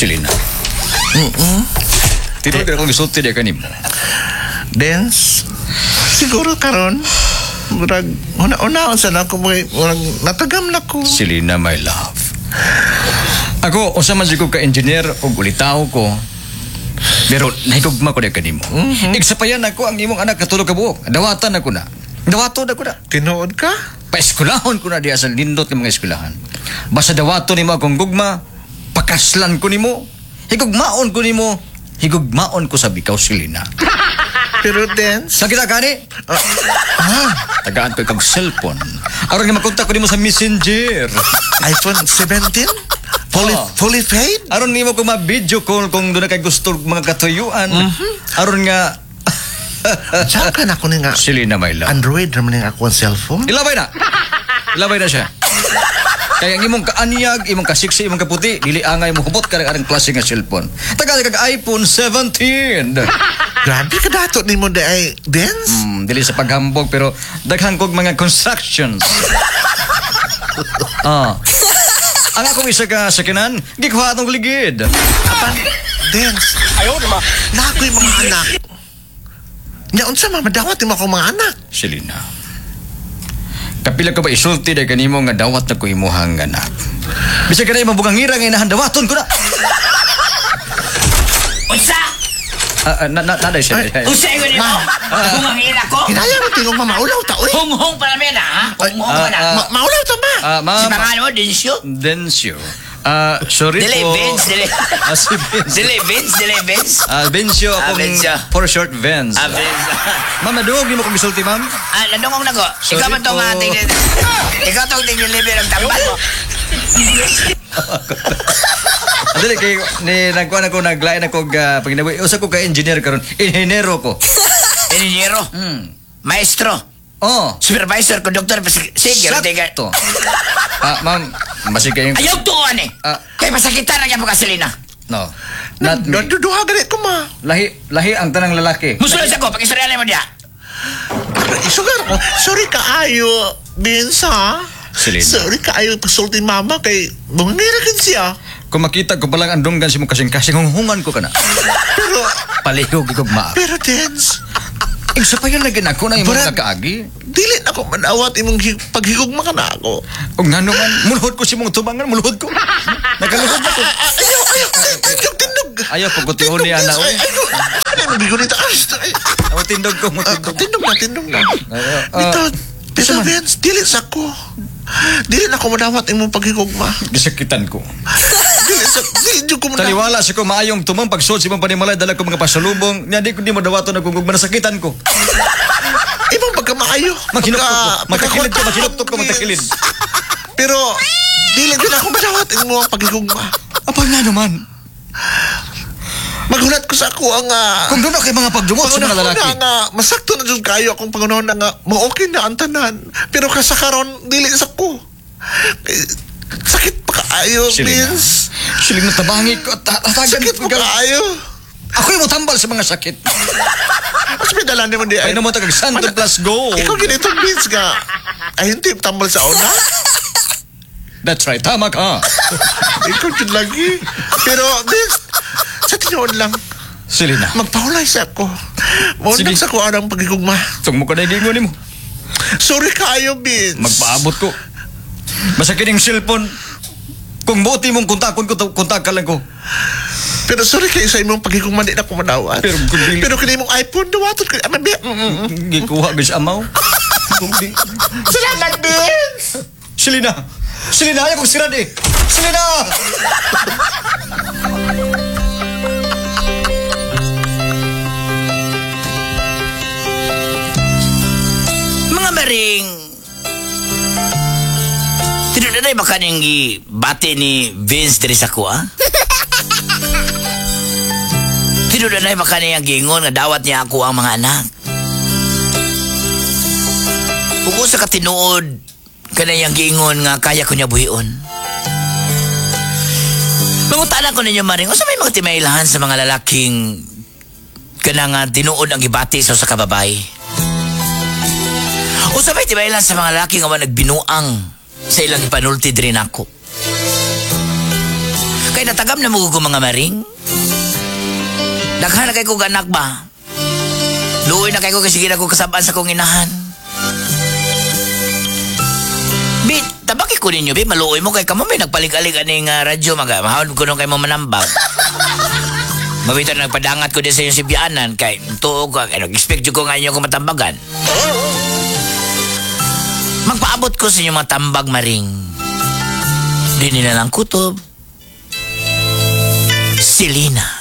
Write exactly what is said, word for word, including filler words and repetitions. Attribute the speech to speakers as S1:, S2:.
S1: Selena.
S2: Mm-mm.
S1: Tino ka akong gisulti di ka nimo.
S2: Dance. Siguro karon. Murag, una-una sa na ko, murag, natagam na ko.
S1: Selena, my love. Ako, usa man siguro ka-engineer o ulitaw ko. Pero nahigugma ko di ka nimo. Mm-hmm. Igsapayan ako ang imong anak katulog ka buok. Dawatan ako na. Dawaton ako na.
S2: Tinuod ka?
S1: Pa-eskulahon ko na diya sa lindot ng mga eskulahan. Basta dawaton nimo akong gugma, pakaslan ko nimo, higugmaon ko nimo, higugmaon ko sa bikaw, Selena.
S2: Pero dance?
S1: Sa kita gani?
S2: Uh, ah,
S1: tagaan ko ikang cellphone. Aron nga makontak ko nimo sa Messenger.
S2: iPhone seventeen? Fully,
S1: oh.
S2: fully paid?
S1: Aron nimo ko ma-video call kung doon na kay gusto mga katuyuan. Mm-hmm. Aron nga
S2: Tsaka na ko nga
S1: Selena, my love.
S2: Android naman nga ako ang cellphone.
S1: Ilabay na. Ilabay na siya. Kaya ang imong kaanyag, imong kasiksi, imong kaputi, dili angay mo hubot ka ng arang klase nga cellphone. Taga kag iPhone seventeen.
S2: Grabe ka dato ni mo di ay dance?
S1: Mm, dili sa paghambog pero daghang kog mga constructions. Ah. Ang akong isa ka sakinan, gikuha atong ligid.
S2: Apan, dance.
S1: Ayaw naman.
S2: Na ako'y mga anak. Nya unsa man madawat mo akong mga anak?
S1: Selena. Kapila ka ba isulti dahil kanimo nga dawat na ko imuhang anak? Bisa ka na yung mabugangira nga inahan dawaton ko na.
S3: Unsa?
S1: Ah, na, na, naday siya.
S3: Unsa yung ganito? Bumangira ko?
S2: Hinaya mo tingong mamaulaw ta, uy.
S3: Hung-hung pa namin, ha? Hung-hung pa na.
S2: Ma- maulaw ta ba?
S1: Ah,
S3: Si
S1: ma'am.
S3: mga ano, Densyo?
S1: Densyo. Ah, sorry
S3: Dili,
S1: po.
S3: Vince, dili.
S1: Ah, si Vince.
S3: Dili, Vince, dili, Vince.
S1: Ah, Bensyo
S3: Ah,
S1: akong
S3: Bensyo.
S1: for short Vince.
S3: Ah, Vince.
S1: Ma'am, nadungog di mo kong bisulti, ma'am?
S3: Ah, nadungong na ko.
S1: Sorry
S3: Ikaw ba itong
S1: po.
S3: ating... Ikaw itong tingin-libre ng tambal?
S1: Dili, kay, ni, nagkuhan ako, naglain ako, uh, paginabuhi. Usa ko ka-engineer karon, inhinero ko.
S3: Inhinyero?
S1: Hmm.
S3: Maestro?
S1: Oh.
S3: Supervisor, conductor, sige, tiga.
S1: Sakto. Ah, ma'am, basig kayong...
S3: Ayaw tuwan eh.
S1: Ah.
S3: Kaya masakitan na niya po kasalina.
S1: No. Not me.
S2: Naduduha ganit ko ma.
S1: Lahi, lahi ang tanang lalaki.
S3: Musulos ako, pag-istoryalan mo diya.
S2: Isugar ko. Sorry ka ayo, Vince ha?
S1: Selena.
S2: Sorry ka ayo pagsulti mama kay bumangiragan siya.
S1: Kung makita ko palang andunggan si mo kasing-kasing, hunghungan ko ka na.
S2: Pero,
S1: Palihog ikog maap.
S2: pero dance.
S1: Igsa pa yun lagi na ako na yung mga
S2: Brad,
S1: kaagi.
S2: dili na ako manawat imong hi- paghigugma ka na ako.
S1: O nga naman, mulhod ko si mong tubangan, mulhod ko. Nagaluhod na ko.
S2: Ayaw, ayaw, tindog, tindog.
S1: Ayaw, pagkutiho niya na,
S2: Ay,
S1: oy.
S2: ayaw. Ano, mabigo nito. Ay,
S1: Ako tindog ko, mo
S2: ah,
S1: tindog.
S2: tindog na, tindog na.
S1: Ayaw, ah,
S2: Dito, dito, Vince, dili sa ko. Dili na ako manawat imong paghigugma.
S1: Gisakitan ko.
S2: Dili sa, dili ko manawat.
S1: Taliwala sa ko maayong tumang pagsuot si mong panimalay, dala ko mga pasalubong. Niya di ko di mo dawato na kung nasakitan ko.
S2: Ibang pagkamaayo.
S1: Maghinuktok ko.
S2: Pagka-
S1: Magkakilid ko,
S2: pagkakuha-
S1: maghinuktok ko, magkakilid.
S2: Pero, dili din ako manawat imong paghigugma.
S1: Apa na naman?
S2: Maghulat ko sa ako ang... Uh,
S1: Kung doon ako yung mga pagdumot sa mga lalaki.
S2: na nga, masakto na dyan kayo akong pangunahon na nga, ma-okay na ang tanan. Pero kasakaron, dili sa ko. Eh, sakit pa kaayo,
S1: Selena.
S2: Vince.
S1: Siling natabangi ko at hatagan
S2: Sakit
S1: ko.
S2: pa kaayo.
S1: Ako yung matambal sa mga sakit.
S2: Mas may dalan naman di
S1: Ay naman tagag Santo plus gold.
S2: Ikaw ganitong Vince nga. Ay, hindi tambal sa una.
S1: That's right, tama ka.
S2: Ikaw dyan lagi. Pero, Vince, sa tinoon lang,
S1: Selena,
S2: magpahulay sa ako. Maunang
S1: Sige.
S2: sa ko anang pagigugma.
S1: tug mo ka na igingon mo.
S2: Sorry kaayo, Vince.
S1: Magpaabot ko. Basta kining cellphone. Kung buti mong kontakon ko, kontak ka lang ko.
S2: Pero sorry kayo sa imong pagigugma, di na ko madawat.
S1: Pero kung di-
S2: Pero kini mong iPhone, dawatot ko. Ah, mabi- mm, mm, mm.
S1: Gikuha bis amaw. Kung di...
S2: Salamat, Vince!
S1: Selena! Selena, ayaw kong sirad eh! Selena!
S3: Mga maring... Tinunanay ba kaning bati ni Vince diri sa kuha? Tinunanay ba kaniyang gingon nga dawat niya ako ang mga anak? Kung usa ka tinuod kaniyang gingon nga kaya ko niya buhion. Mangutanan ko ninyo maring, o sa may mga timailahan sa mga lalaking kanang nga tinuod ang gibati sa usa ka babae. O sa may timailan sa mga lalaki nga man nagbinuang sa ilang ipanulti diri nako. Kay Kay natagam na mo ko mga maring. Daghan na kay ko anak ba? Luoy na kay ko kasi gina ko kasabaan sa kong inahan. Bit, tabaki ko ninyo, Bit. Maluoy mo kay kamo, may nagpalig-alig aning uh, radyo. Maga, mahawad ko nung kay mo manambag. Mabito na nagpadangat ko din sa inyong sibyanan. Kay, tuog ka, kay nag-expect ko nga inyo kung matambagan. Magpaabot ko sa inyong mga tambag, maring. Di nila lang kutob. Selena.